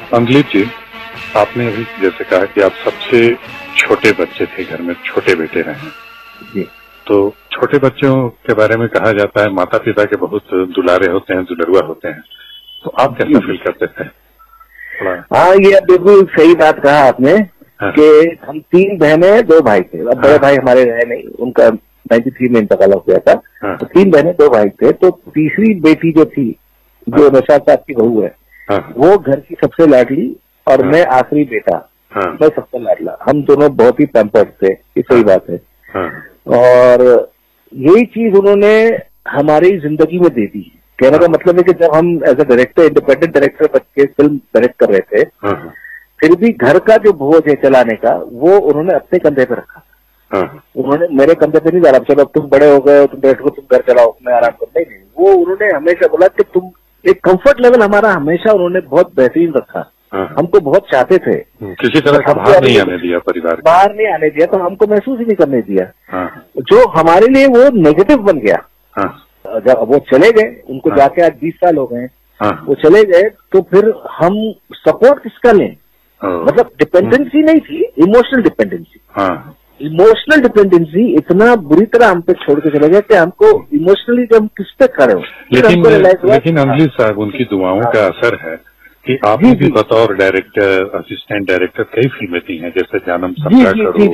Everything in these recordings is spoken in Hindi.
अंजलि जी, आपने अभी जैसे कहा कि आप सबसे छोटे बच्चे थे घर में, छोटे बेटे रहे जी। तो छोटे बच्चों के बारे में कहा जाता है माता पिता के बहुत दुलारे होते हैं, दुलरुआ होते हैं, तो आप कैसा फील करते थे? हाँ, ये बिल्कुल सही बात कहा आपने कि हम 3 बहनें 2 भाई थे। अब बड़े भाई हमारे रहे नहीं, उनका 93 में इंतकाल हो गया था। तो 3 बहनें 2 भाई थे। तो तीसरी बेटी जो थी, जो नौशाद साहब की बहू है, वो घर की सबसे लाडली और मैं आखिरी बेटा, मैं सबसे लाडला। हम दोनों बहुत ही पैम्पर्ड थे, ये सही बात है। और यही चीज उन्होंने हमारी जिंदगी में दे दी। कहने का मतलब है कि जब हम as a director, independent director बन के फिल्म डायरेक्ट कर रहे थे, फिर भी घर का जो बोझ है चलाने का, वो उन्होंने अपने कंधे पे रखा। उन्होंने मेरे कंधे पे नहीं डाला, चलो अब तुम बड़े हो गए हो, तुम बैठो, तुम घर चलाओ, मैं आराम कर। नहीं, वो उन्होंने हमेशा बोला कि तुम एक कंफर्ट लेवल हमारा हमेशा उन्होंने बहुत बेहतरीन रखा। हमको बहुत चाहते थे, किसी तरह का बाहर नहीं आने दिया, परिवार बाहर नहीं आने दिया, तो हमको महसूस ही नहीं करने दिया। जो हमारे लिए वो नेगेटिव बन गया। जब वो चले गए, उनको जाके आज 20 साल हो गए, वो चले गए, तो फिर हम सपोर्ट किसका लें? मतलब डिपेंडेंसी नहीं थी, इमोशनल डिपेंडेंसी। इमोशनल डिपेंडेंसी इतना बुरी तरह हम पे छोड़ के चले गए कि हमको इमोशनली जब हम किस पे खड़े हो। लेकिन अंजलि साहब, उनकी दुआओं का असर है कि आपने भी बतौर डायरेक्टर, असिस्टेंट डायरेक्टर कई फिल्में दी हैं, जैसे जानम सबका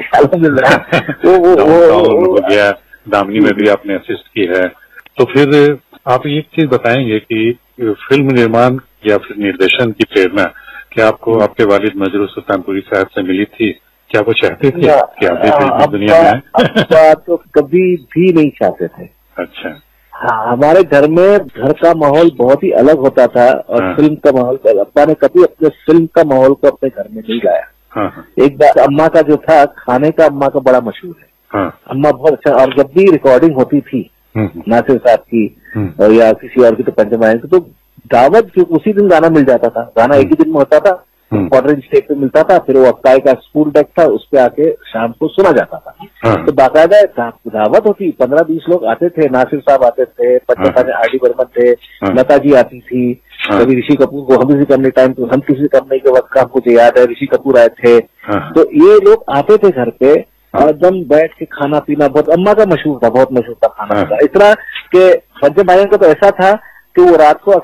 करो हो गया, दामिनी में भी आपने असिस्ट की है। तो फिर आप एक चीज बताएंगे कि फिल्म निर्माण या फिर निर्देशन की प्रेरणा क्या आपको आपके वालिद मजरूह सुल्तानपुरी साहब से मिली थी? क्या वो चाहते थे कि आप भी फिल्म दुनिया में आए? तो कभी भी नहीं चाहते थे। अच्छा। हाँ, हमारे घर में घर का माहौल बहुत ही अलग होता था और फिल्म का माहौल, अब्बा ने कभी अपने फिल्म का माहौल को अपने घर में नहीं लाया। एक बार अम्मा का जो था, खाने का अम्मा का बड़ा मशहूर है। अम्मा बहुत अच्छा, और जब भी रिकॉर्डिंग होती थी नासिर साहब की और या किसी और की, तो पंचमायन की, तो दावत उसी दिन गाना मिल जाता था। गाना एक ही दिन में होता था, क्वार्टर स्टेज पे मिलता था, फिर वो अक्काई का स्कूल डेक था, उस पे आके शाम को सुना जाता था। तो बाकायदा दावत होती, 15-20 लोग आते थे। नासिर साहब आते थे, पंचमायन आर.डी. बर्मन थे, लता जी आती थी, कभी ऋषि कपूर को, हम किसी करने टाइम तो हम किसी करने के वक्त का मुझे याद है ऋषि कपूर आए थे। तो ये लोग आते थे घर पे और एकदम बैठ के खाना पीना, बहुत अम्मा का मशहूर था, बहुत मशहूर था खाना पीना। इस तरह के पंचमायन का तो ऐसा था कि वो रात को